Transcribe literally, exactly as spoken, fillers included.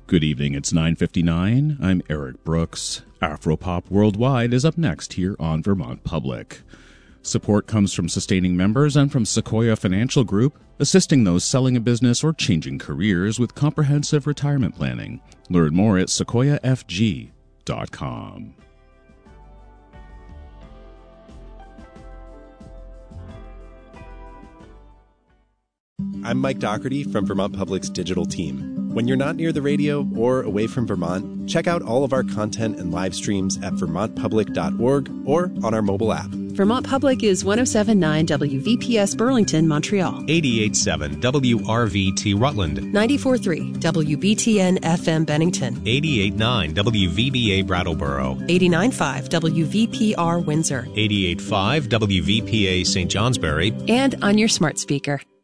Good evening, it's nine fifty-nine. I'm Eric Brooks. Afropop Worldwide is up next here on Vermont Public. Support comes from sustaining members and from Sequoia Financial Group, assisting those selling a business or changing careers with comprehensive retirement planning. Learn more at sequoia f g dot com. I'm Mike Doherty from Vermont Public's digital team. When you're not near the radio or away from Vermont, check out all of our content and live streams at vermont public dot org or on our mobile app. Vermont Public is one oh seven point nine W V P S Burlington, Montreal. eighty-eight point seven W R V T Rutland. ninety-four point three W B T N F M Bennington. eighty-eight point nine W V B A Brattleboro. eighty-nine point five W V P R Windsor. eighty-eight point five W V P A Saint Johnsbury. And on your smart speaker.